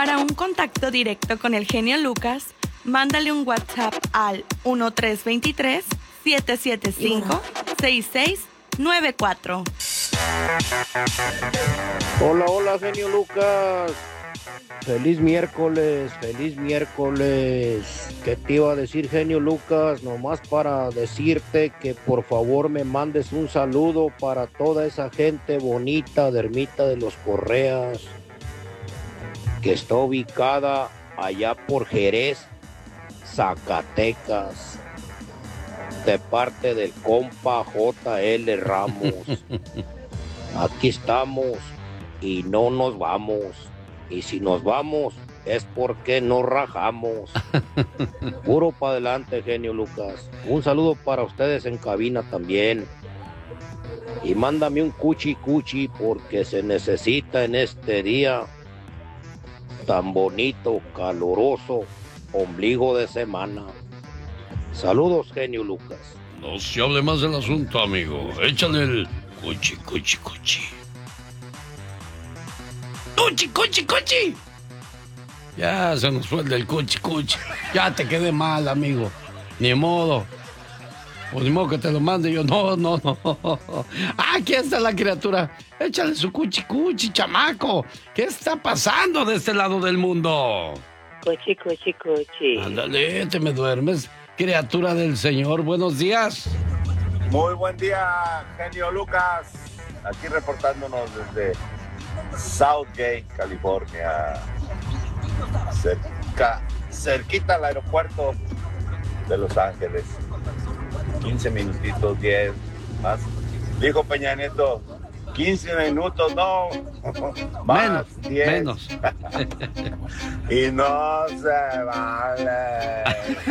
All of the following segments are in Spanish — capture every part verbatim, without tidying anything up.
Para un contacto directo con el genio Lucas, mándale un WhatsApp al uno tres dos tres, siete siete cinco, seis seis nueve cuatro. Hola, hola, genio Lucas. Feliz miércoles, feliz miércoles. ¿Qué te iba a decir, genio Lucas? Nomás para decirte que por favor me mandes un saludo para toda esa gente bonita de Ermita de los Correas, que está ubicada allá por Jerez, Zacatecas, de parte del compa J L Ramos. Aquí estamos y no nos vamos. Y si nos vamos es porque nos rajamos. Puro para adelante, genio Lucas. Un saludo para ustedes en cabina también. Y mándame un cuchi cuchi porque se necesita en este día tan bonito, caloroso, ombligo de semana. Saludos, genio Lucas. No se hable más del asunto, amigo. Échale el cuchi, cuchi, cuchi. ¡Cuchi, cuchi, cuchi! Ya se nos fue el del cuchi, cuchi. Ya te quedé mal, amigo. Ni modo. Pues ni modo que te lo mande yo. No, no, no. Ah, aquí está la criatura. Échale su cuchi, cuchi, chamaco. ¿Qué está pasando de este lado del mundo? Cuchi, cuchi, cuchi. Ándale, te me duermes, criatura del Señor. Buenos días. Muy buen día, genio Lucas. Aquí reportándonos desde Southgate, California. Cerca, cerquita al aeropuerto de Los Ángeles. quince minutitos, diez más. Dijo Peña Nieto, quince minutos, no. Más, menos, diez. menos. Y no se vale.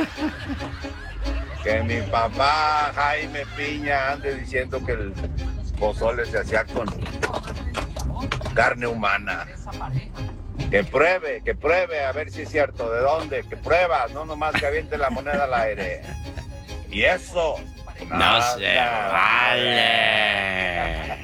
Que mi papá Jaime Piña ande diciendo que el pozole se hacía con carne humana. Que pruebe, que pruebe, a ver si es cierto. ¿De dónde? Que prueba, no nomás que aviente la moneda al aire. Y eso no se vale.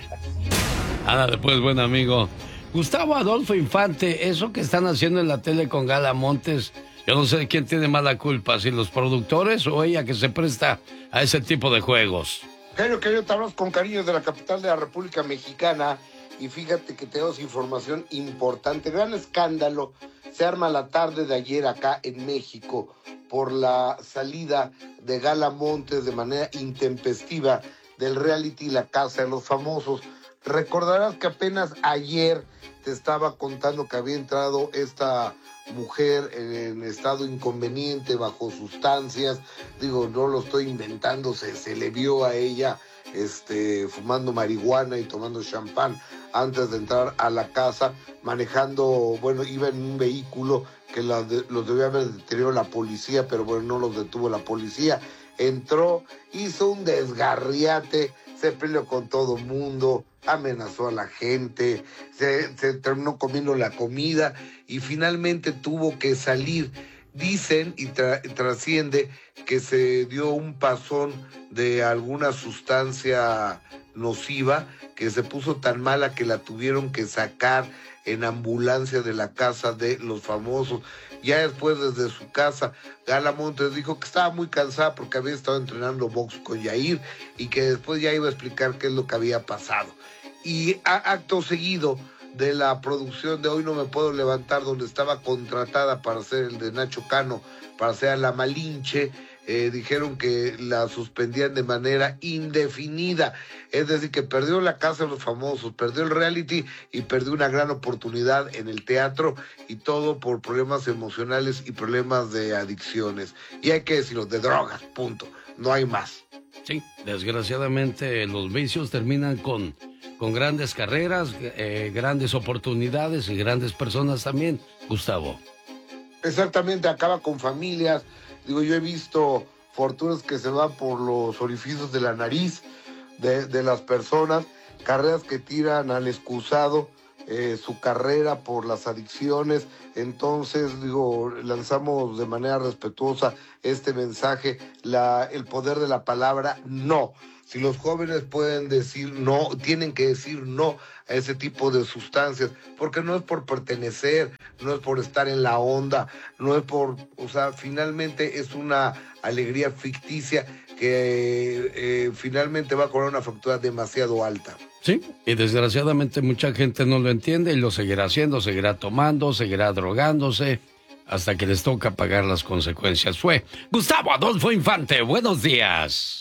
Ándale pues, buen amigo. Gustavo Adolfo Infante, eso que están haciendo en la tele con Gala Montes, yo no sé quién tiene más la culpa, si los productores o ella que se presta a ese tipo de juegos. Genio, querido, te hablas con cariño de la capital de la República Mexicana y fíjate que tenemos información importante. Gran escándalo se arma la tarde de ayer acá en México por la salida de Gala Montes de manera intempestiva del reality La Casa de los Famosos. Recordarás que apenas ayer te estaba contando que había entrado esta mujer en estado inconveniente, bajo sustancias. Digo, no lo estoy inventando, se, se le vio a ella este, fumando marihuana y tomando champán antes de entrar a la casa, manejando, bueno, iba en un vehículo que la de, los debía haber detenido la policía, pero bueno, no los detuvo la policía. Entró, hizo un desgarriate, se peleó con todo mundo, amenazó a la gente, se, se terminó comiendo la comida y finalmente tuvo que salir. Dicen y tra- trasciende que se dio un pasón de alguna sustancia nociva que se puso tan mala que la tuvieron que sacar en ambulancia de la casa de los famosos. Ya después, desde su casa, Gala Montes dijo que estaba muy cansada porque había estado entrenando box con Yair y que después ya iba a explicar qué es lo que había pasado. Y a, acto seguido de la producción de Hoy No Me Puedo Levantar, donde estaba contratada para hacer el de Nacho Cano, para hacer La Malinche, eh, dijeron que la suspendían de manera indefinida. Es decir, que perdió La Casa de los Famosos, perdió el reality y perdió una gran oportunidad en el teatro, y todo por problemas emocionales y problemas de adicciones. Y hay que decirlo, de drogas, punto. No hay más. Sí, desgraciadamente los vicios terminan con, con grandes carreras, eh, grandes oportunidades y grandes personas también, Gustavo. Exactamente, acaba con familias. Digo, yo he visto fortunas que se van por los orificios de la nariz de, de las personas, carreras que tiran al excusado eh, su carrera por las adicciones. Entonces, digo, lanzamos de manera respetuosa este mensaje, la, el poder de la palabra no. Si los jóvenes pueden decir no, tienen que decir no a ese tipo de sustancias, porque no es por pertenecer, no es por estar en la onda, no es por, o sea, finalmente es una alegría ficticia que eh, finalmente va a cobrar una factura demasiado alta. Sí, y desgraciadamente mucha gente no lo entiende y lo seguirá haciendo, seguirá tomando, seguirá drogándose, hasta que les toca pagar las consecuencias. Fue Gustavo Adolfo Infante, buenos días.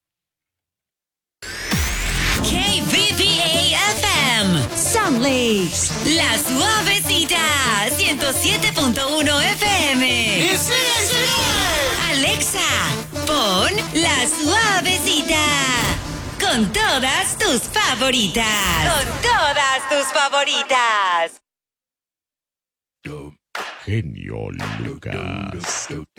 K B B A F M, Sound Lakes, La Suavecita, ciento siete punto uno F M. Alexa, pon La Suavecita. Con todas tus favoritas. Con todas tus favoritas. Genio Lucas.